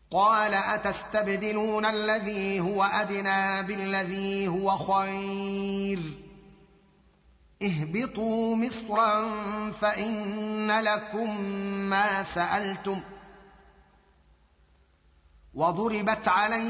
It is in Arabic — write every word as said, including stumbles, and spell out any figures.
قال أتستبدلون الذي هو أدنى بالذي هو خير اهبطوا مصرا فإن لكم ما سألتم وضربت عليكم